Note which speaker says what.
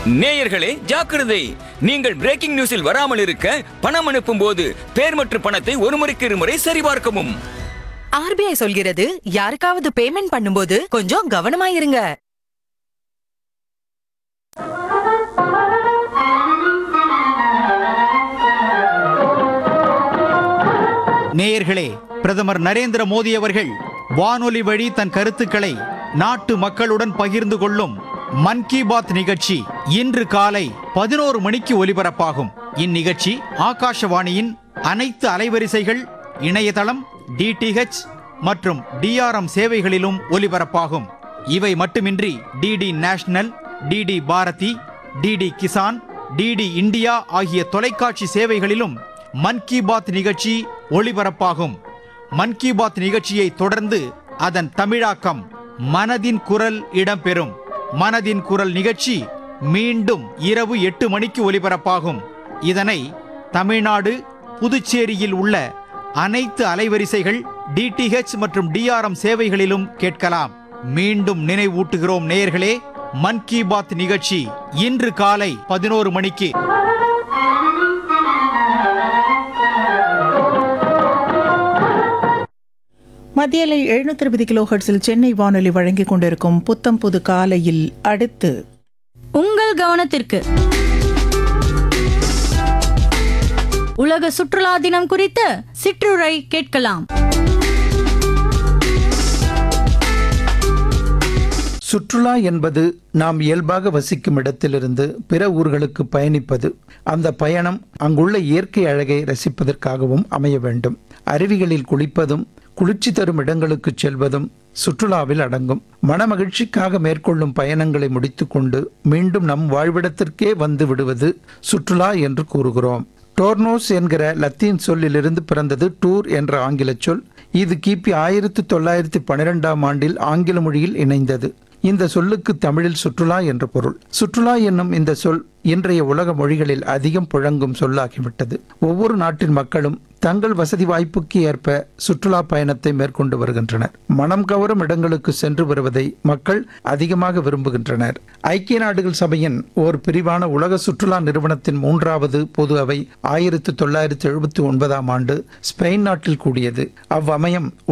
Speaker 1: நேயர்களே ஜாக்கிரதை, நீங்கள் பிரேக்கிங் நியூஸில் வராமல் இருக்க பணம் அனுப்பும் போது பேர் மற்றும் பணத்தை ஒரு முறைக்கு இருமுறை சரிபார்க்கவும்.
Speaker 2: ஆர்பிஐ சொல்கிறது, யாருக்காவது பேமெண்ட் பண்ணும்போது கொஞ்சம் கவனமாயிருங்க.
Speaker 3: நேயர்களே, பிரதமர் நரேந்திர மோடி அவர்கள் வானொலி வழி தன் கருத்துக்களை நாட்டு மக்களுடன் பகிர்ந்து கொள்ளும் மன் கி பாத் நிகழ்ச்சி இன்று காலை 11 மணிக்கு ஒலிபரப்பாகும். இந்நிகழ்ச்சி ஆகாஷவாணியின் அனைத்து அலைவரிசைகள், இணையதளம், டிடிஹெச் மற்றும் டிஆர்எம் சேவைகளிலும் ஒலிபரப்பாகும். இவை மட்டுமின்றி DD national, DD Bharathi, DD Kisan, DD India ஆகிய தொலைக்காட்சி சேவைகளிலும் மன் கி பாத் நிகழ்ச்சி ஒளிபரப்பாகும். மன் கி பாத் நிகழ்ச்சியை தொடர்ந்து அதன் தமிழாக்கம் மனதின் குரல் இடம்பெறும். மனதின் குரல் நிகழ்ச்சி மீண்டும் இரவு 8 மணிக்கு ஒலிபரப்பாகும். இதனை தமிழ்நாடு, புதுச்சேரியில் உள்ள அனைத்து அலைவரிசைகள், டிடிஹெச் மற்றும் டிஆர்எம் சேவைகளிலும் கேட்கலாம். மீண்டும் நினைவூட்டுகிறோம் நேயர்களே, மன் கி பாத் நிகழ்ச்சி இன்று காலை 11 மணிக்கு.
Speaker 4: மத்தியலை 720 கிலோஹெர்ட்ஸில் சென்னை வானொலி வழங்கிக் கொண்டிருக்கும் புத்தம் புது காலையில் அடுத்து
Speaker 5: உங்கள் கவனத்திற்கு உலக சுற்றுலா தினம் குறித்த சிற்றுரை கேட்கலாம்.
Speaker 6: சுற்றுலா என்பது நாம் இயல்பாக வசிக்கும் இடத்திலிருந்து பிற ஊர்களுக்கு பயணிப்பது. அந்த பயணம் அங்குள்ள இயற்கை அழகை ரசிப்பதற்காகவும் அமைய வேண்டும். அருவிகளில் குளிப்பதும் குளிர்ச்சி தரும் இடங்களுக்கு செல்வதும் சுற்றுலாவில் அடங்கும். மனமகிழ்ச்சிக்காக மேற்கொள்ளும் பயணங்களை முடித்துக்கொண்டு மீண்டும் நம் வாழ்விடத்திற்கே வந்து விடுவது சுற்றுலா என்று கூறுகிறோம். டோர்னோஸ் என்கிற லத்தீன் சொல்லிலிருந்து பிறந்தது டூர் என்ற ஆங்கில சொல். இது கிபி 1912ஆம் ஆண்டில் ஆங்கில மொழியில் இணைந்தது. இந்த சொல்லுக்கு தமிழில் சுற்றுலா என்று பொருள். சுற்றுலா என்னும் இந்த சொல் இன்றைய உலக மொழிகளில் அதிகம் புழங்கும் சொல்லாகிவிட்டது. ஒவ்வொரு நாட்டின் மக்களும் தங்கள் வசதி வாய்ப்புக்கு ஏற்ப சுற்றுலா பயணத்தை மேற்கொண்டு வருகின்றனர். மனம் கவரும் இடங்களுக்கு சென்று வருவதை மக்கள் அதிகமாக விரும்புகின்றனர். ஐக்கிய நாடுகள் சபையின் ஓர் பிரிவான உலக சுற்றுலா நிறுவனத்தின் 3வது பொது அவை 1979ஆம் ஆண்டு ஸ்பெயின் நாட்டில் கூடியது. அவ்வமயம்